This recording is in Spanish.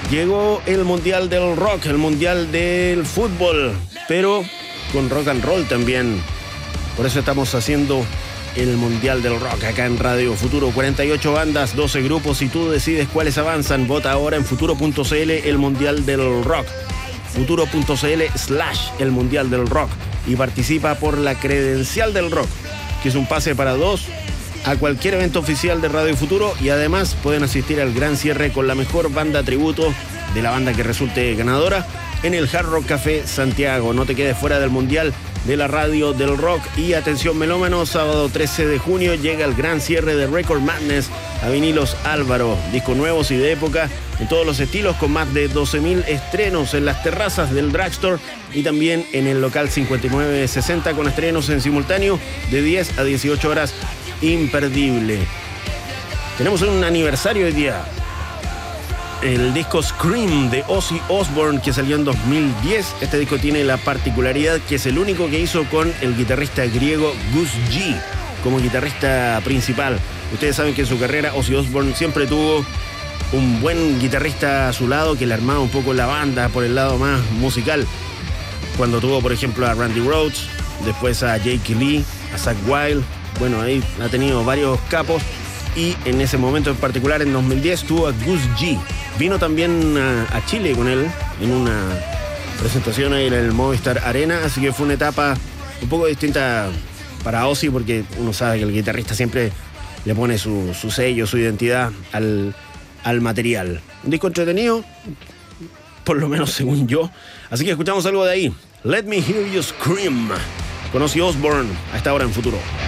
Llegó el Mundial del Rock, el Mundial del Fútbol, pero con rock and roll también. Por eso estamos haciendo el Mundial del Rock acá en Radio Futuro. 48 bandas, 12 grupos y tú decides cuáles avanzan. Vota ahora en futuro.cl el Mundial del Rock. Futuro.cl/el Mundial del Rock. Y participa por la credencial del rock, que es un pase para dos a cualquier evento oficial de Radio Futuro, y además pueden asistir al gran cierre con la mejor banda tributo de la banda que resulte ganadora en el Hard Rock Café Santiago. No te quedes fuera del Mundial de la Radio del Rock. Y atención melómanos, sábado 13 de junio llega el gran cierre de Record Madness a Vinilos Álvaro. Discos nuevos y de época en todos los estilos, con más de 12.000 estrenos en las terrazas del Drugstore y también en el local 5960, con estrenos en simultáneo de 10 a 18 horas. Imperdible. Tenemos un aniversario hoy día. El disco Scream de Ozzy Osbourne, que salió en 2010. Este disco tiene la particularidad que es el único que hizo con el guitarrista griego Gus G como guitarrista principal. Ustedes saben que en su carrera Ozzy Osbourne siempre tuvo un buen guitarrista a su lado que le armaba un poco la banda por el lado más musical. Cuando tuvo, por ejemplo, a Randy Rhoads, después a Jake Lee, a Zakk Wylde. Bueno, ahí ha tenido varios capos, y en ese momento en particular, en 2010, tuvo a Gus G. Vino también a Chile con él en una presentación ahí en el Movistar Arena, así que fue una etapa un poco distinta para Ozzy, porque uno sabe que el guitarrista siempre le pone su sello, su identidad al material. Un disco entretenido, por lo menos según yo. Así que escuchamos algo de ahí. Let Me Hear You Scream con Ozzy Osbourne a esta hora en Futuro.